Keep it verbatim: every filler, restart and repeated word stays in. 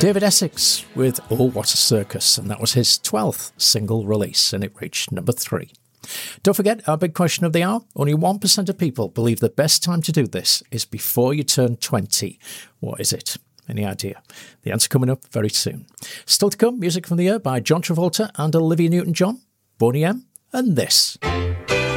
David Essex with Oh What a Circus, and that was his twelfth single release, and it reached number three. Don't forget our big question of the hour. Only one percent of people believe the best time to do this is before you turn twenty. What is it? Any idea? The answer coming up very soon. Still to come, music from the year by John Travolta and Olivia Newton-John, Boney M, and this.